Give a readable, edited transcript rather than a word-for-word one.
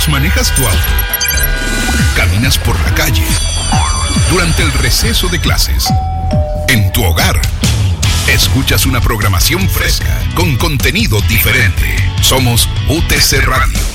¿Manejas tu auto? ¿Caminas por la calle? Durante el receso de clases. En tu hogar. Escuchas una programación fresca con contenido diferente. Somos UTC Radio.